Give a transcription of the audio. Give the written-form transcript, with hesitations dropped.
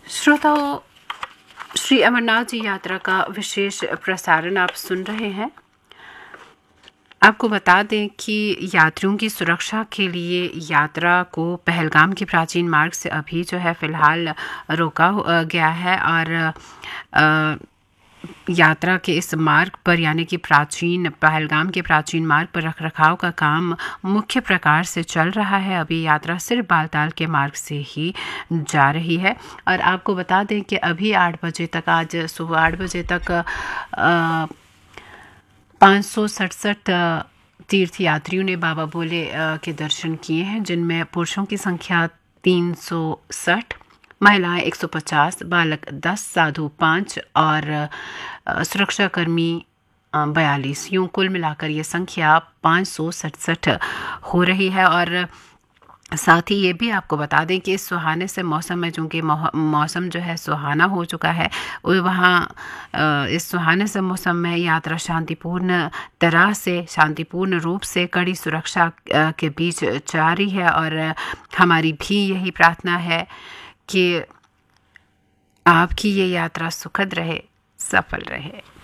श्रोताओं, श्री अमरनाथ जी यात्रा का विशेष प्रसारण आप सुन रहे हैं। आपको बता दें कि यात्रियों की सुरक्षा के लिए यात्रा को पहलगाम के प्राचीन मार्ग से अभी जो है फ़िलहाल रोका गया है और यात्रा के इस मार्ग पर यानी कि पहलगाम के प्राचीन मार्ग पर रखरखाव का काम मुख्य प्रकार से चल रहा है। अभी यात्रा सिर्फ बालताल के मार्ग से ही जा रही है और आपको बता दें कि अभी 8 बजे तक, आज सुबह 8 बजे तक 567 तीर्थ यात्रियों ने बाबा भोले के दर्शन किए हैं, जिनमें पुरुषों की संख्या 360, महिलाएं 150, बालक 10, साधु 5 और सुरक्षाकर्मी 42। यूँ कुल मिलाकर ये संख्या 567 हो रही है। और साथ ही ये भी आपको बता दें कि इस सुहाने से मौसम में, चूँकि मौसम जो है सुहाना हो चुका है, वहाँ इस सुहाने से मौसम में यात्रा शांतिपूर्ण रूप से कड़ी सुरक्षा के बीच जारी है। और हमारी भी यही प्रार्थना है कि आपकी ये यात्रा सुखद रहे, सफल रहे।